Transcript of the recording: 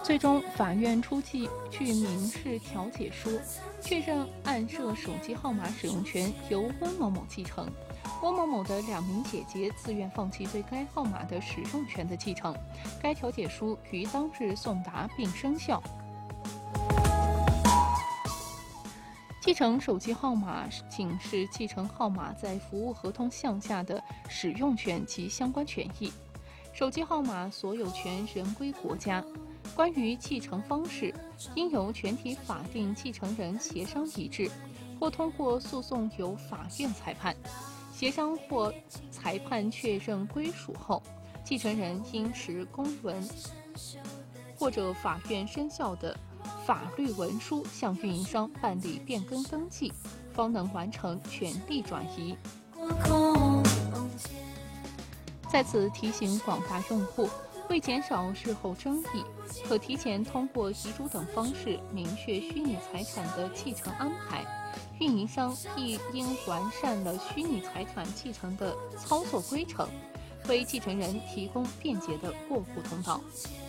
最终，法院出具民事调解书，确认案涉手机号码使用权由温某某继承。温某某的2名姐姐自愿放弃对该号码的使用权的继承。该调解书于当日送达并生效。继承手机号码仅是继承号码在服务合同项下的使用权及相关权益，手机号码所有权仍归国家。关于继承方式，应由全体法定继承人协商一致，或通过诉讼由法院裁判。协商或裁判确认归属后，继承人应持公文或者法院生效的法律文书向运营商办理变更登记，方能完成权利转移。在此提醒广大用户，为减少日后争议，可提前通过遗嘱等方式明确虚拟财产的继承安排。运营商亦应完善了虚拟财产继承的操作规程，为继承人提供便捷的过户通道。